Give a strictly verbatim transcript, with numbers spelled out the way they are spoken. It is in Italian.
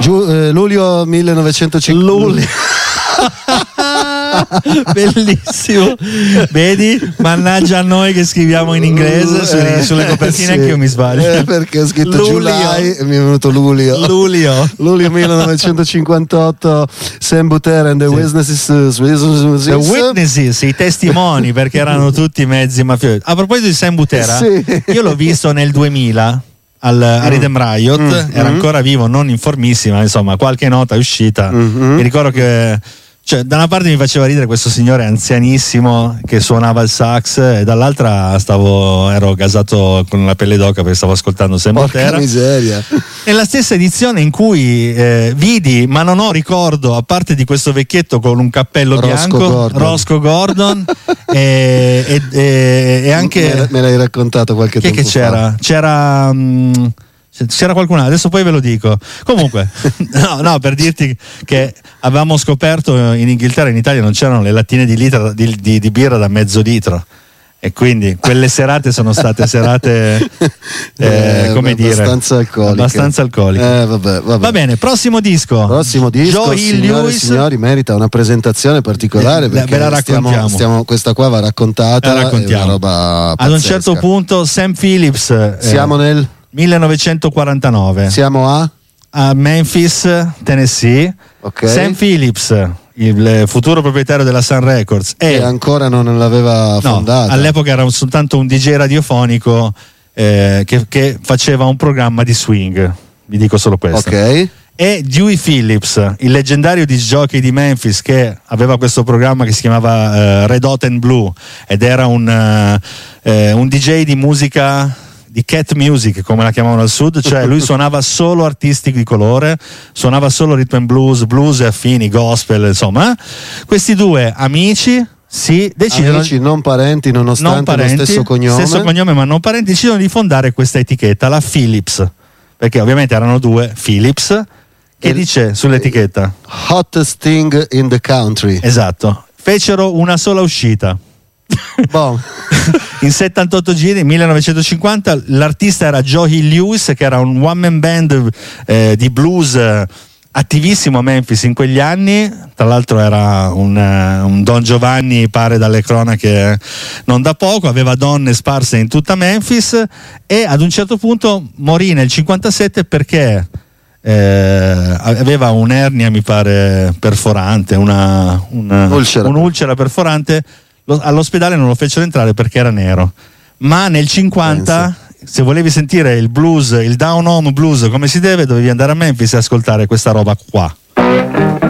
Giu, eh, luglio millenovecentocinquanta. Luglio. Bellissimo, vedi, mannaggia a noi che scriviamo in inglese sulle, eh, sulle copertine, sì. che io mi sbaglio, eh, perché ho scritto luglio. July e mi è venuto luglio luglio luglio millenovecentocinquantotto. Sam Butera and the Sì. Witnesses, The Witnesses, i testimoni, perché erano tutti mezzi mafiosi. A proposito di Sam Butera, sì. io l'ho visto nel duemila al, a Rhythm Riot, mm. era mm. ancora vivo, non informissima, insomma qualche nota è uscita. mm-hmm. Mi ricordo che, cioè, da una parte mi faceva ridere questo signore anzianissimo che suonava il sax, e dall'altra stavo ero gasato con la pelle d'oca perché stavo ascoltando Sam Butera. Porca miseria. Nella stessa edizione in cui eh, vidi, ma non ho ricordo, a parte di questo vecchietto con un cappello Roscoe bianco, Gordon. Roscoe Gordon, e, e, e, e anche me, me l'hai raccontato qualche chi è tempo che c'era? fa. C'era mh, c'era qualcun altro, adesso poi ve lo dico. Comunque, no, no, per dirti che avevamo scoperto in Inghilterra, in Italia non c'erano le lattine di, litro, di, di, di birra da mezzo litro. E quindi quelle serate sono state serate eh, Eh, come abbastanza dire alcoliche. abbastanza alcoliche. Eh, vabbè, vabbè. Va bene, prossimo disco. Prossimo disco, Joe signore e Lewis. signori, merita una presentazione particolare, Eh, perché ve la raccontiamo. stiamo, stiamo, questa qua va raccontata, La raccontiamo. è una roba Ad pazzesca. un certo punto Sam Phillips, eh, Siamo nel millenovecentoquarantanove, siamo a a Memphis, Tennessee. ok, Sam Phillips, il futuro proprietario della Sun Records, e che ancora non l'aveva no, fondata. all'epoca era soltanto un D J radiofonico eh, che, che faceva un programma di swing, vi dico solo questo. Ok, E Dewey Phillips, il leggendario disc jockey di Memphis, che aveva questo programma che si chiamava eh, Red Hot and Blue, ed era un, eh, un D J di musica, di cat music come la chiamavano al sud, cioè lui suonava solo artisti di colore, suonava solo rhythm and blues, blues e affini, gospel, insomma. Questi due amici si decidono, amici non parenti nonostante non parenti, lo stesso cognome, stesso cognome ma non parenti, decidono di fondare questa etichetta, la Phillips, perché ovviamente erano due Phillips. Che Il- dice sull'etichetta? hottest thing in the country. Esatto, fecero una sola uscita. Bon. In settantotto giri, millenovecentocinquanta, l'artista era Joe Lewis, che era un one man band eh, di blues eh, attivissimo a Memphis in quegli anni. Tra l'altro era un, eh, un Don Giovanni, pare dalle cronache non da poco, aveva donne sparse in tutta Memphis, e ad un certo punto morì nel cinquantasette perché eh, aveva un'ernia, mi pare, perforante, una, una Ulcera. un'ulcera perforante. Lo- all'ospedale non lo fecero entrare perché era nero, ma nel cinquanta Penso. se volevi sentire il blues, il down home blues come si deve, dovevi andare a Memphis e ascoltare questa roba qua.